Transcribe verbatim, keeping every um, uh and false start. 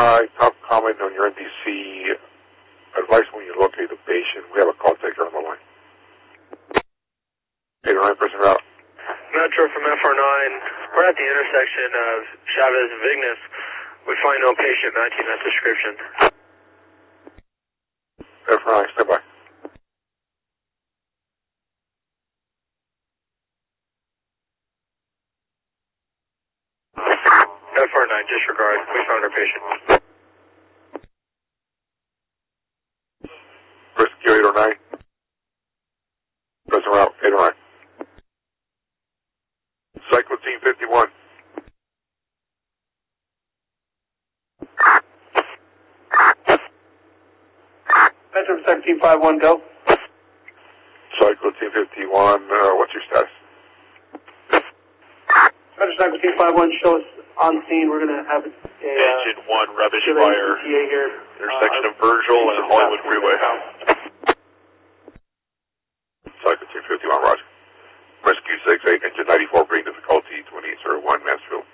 Uh, top comment on your N D C advice when you locate the patient. We have a call taker on the line. eight oh nine person route. Metro from F R nine. We're at the intersection of Chavez and Vignes. We find no patient matching that description. F R nine, stand by. F R nine, disregard. We found our patient. Rescue eight oh nine. Person route, eight oh nine. Cycle team fifty-one. Metro seventeen five one, go. Cycle team fifty-one, uh, what's your status? Metro seventeen five one, show us on scene. We're going to have a... Engine one, rubbish fire. Here. Intersection uh, of Virgil and Hollywood Freeway. Cycle team fifty-one, roger. Rescue six eight, engine ninety-four, bring difficulty twenty-eight oh one, Mansfield.